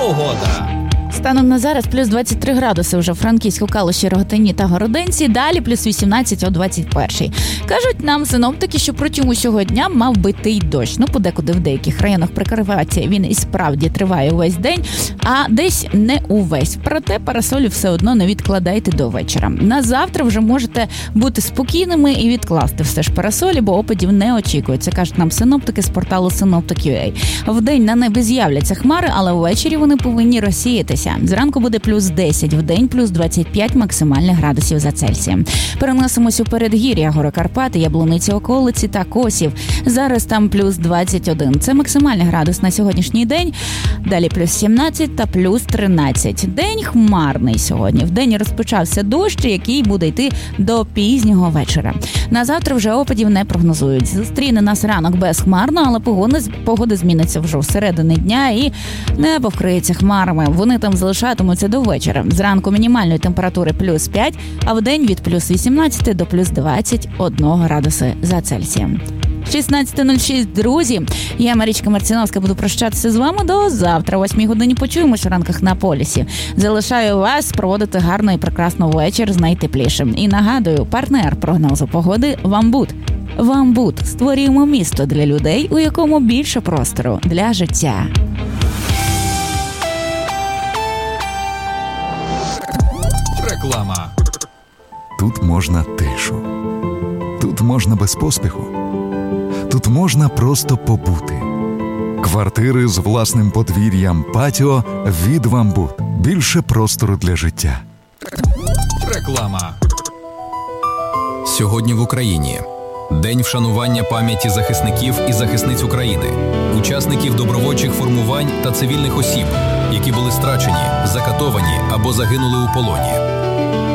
погода. Станом на зараз плюс 23 градуси вже в Франківську, Калуші, Рогатині та Городенці. Далі плюс 18 о 21-й. Кажуть нам синоптики, що протягом усього дня мав би йти й дощ. Подекуди в деяких районах Прикарпаття він і справді триває увесь день, а десь не увесь. Проте парасолі все одно не відкладайте до вечора. На завтра вже можете бути спокійними і відкласти все ж парасолі, бо опадів не очікується, кажуть нам синоптики з порталу Synoptic.ua. Вдень на небі з'являться хмари, але ввечері вони повинні розсіятися. Зранку буде плюс 10, вдень плюс 25 максимальних градусів за Цельсієм. Переносимось у передгір'я, гори Карпати, Яблуниці, околиці та Косів. Зараз там плюс 21. Це максимальний градус на сьогоднішній день. Далі плюс 17 та плюс 13. День хмарний сьогодні. Вдень розпочався дощ, який буде йти до пізнього вечора. На завтра вже опадів не прогнозують. Зустріне нас ранок безхмарно, але погода зміниться вже всередині дня і небо вкриється хмарами. Вони там залишатимуться до вечора. Зранку мінімальної температури плюс 5, а вдень від плюс 18 до плюс 21 градуси за Цельсієм. 16:06, друзі. Я, Марічка Марціновська, буду прощатися з вами до завтра. О 8 годині почуємось у ранках на полісі. Залишаю вас проводити гарний і прекрасний вечір з найтеплішим. І нагадую, партнер прогнозу погоди «Вамбут». «Вамбут» – створюємо місто для людей, у якому більше простору для життя. Реклама. Тут можна тишу. Тут можна без поспіху. Тут можна просто побути. Квартири з власним подвір'ям, патіо від «Вамбут». Більше простору для життя. Реклама. Сьогодні в Україні День вшанування пам'яті захисників і захисниць України, учасників добровольчих формувань та цивільних осіб, які були страчені, закатовані або загинули у полоні.